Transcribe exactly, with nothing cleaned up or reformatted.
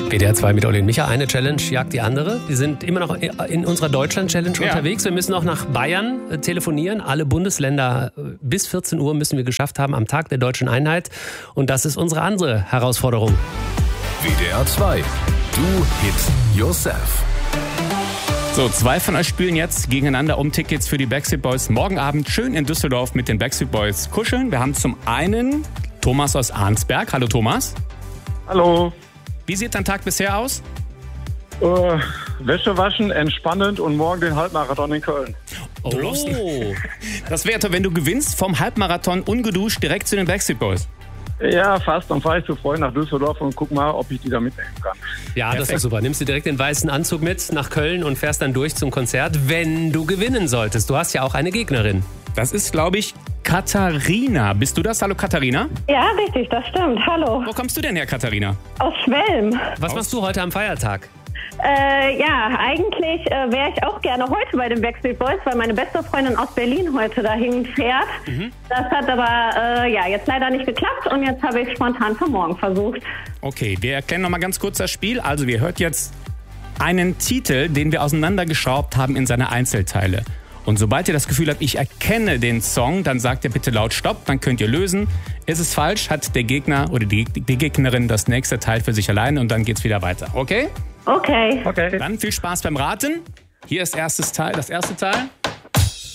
W D R zwei mit Olli und Micha. Eine Challenge jagt die andere. Wir sind immer noch in unserer Deutschland-Challenge ja. unterwegs. Wir müssen auch nach Bayern äh, telefonieren. Alle Bundesländer äh, bis vierzehn Uhr müssen wir geschafft haben am Tag der deutschen Einheit. Und das ist unsere andere Herausforderung. W D R zwei. Do it yourself. So, zwei von euch spielen jetzt gegeneinander um Tickets für die Backstreet Boys. Morgen Abend schön in Düsseldorf mit den Backstreet Boys kuscheln. Wir haben zum einen Thomas aus Arnsberg. Hallo Thomas. Hallo. Wie sieht dein Tag bisher aus? Äh, Wäsche waschen, entspannend und morgen den Halbmarathon in Köln. Oh, das wäre, wenn du gewinnst, vom Halbmarathon ungeduscht direkt zu den Backstreet Boys. Ja, fast. Dann fahre ich zu Freunden nach Düsseldorf und guck mal, ob ich die da mitnehmen kann. Ja, Perfekt. Das ist super. Nimmst du direkt den weißen Anzug mit nach Köln und fährst dann durch zum Konzert, wenn du gewinnen solltest. Du hast ja auch eine Gegnerin. Das ist, glaube ich, Katharina. Bist du das? Hallo Katharina? Ja, richtig, das stimmt. Hallo. Wo kommst du denn her, Katharina? Aus Schwelm. Was machst du heute am Feiertag? Äh, ja, eigentlich äh, wäre ich auch gerne heute bei den Backstreet Boys, weil meine beste Freundin aus Berlin heute dahin fährt. Mhm. Das hat aber äh, ja jetzt leider nicht geklappt und jetzt habe ich spontan für morgen versucht. Okay, wir erklären noch mal ganz kurz das Spiel. Also, wir hört jetzt einen Titel, den wir auseinandergeschraubt haben in seine Einzelteile. Und sobald ihr das Gefühl habt, ich erkenne den Song, dann sagt ihr bitte laut Stopp, dann könnt ihr lösen. Ist es falsch, hat der Gegner oder die, die Gegnerin das nächste Teil für sich alleine und dann geht's wieder weiter. Okay? Okay. Okay. Dann viel Spaß beim Raten. Hier ist erstes Teil, das erste Teil.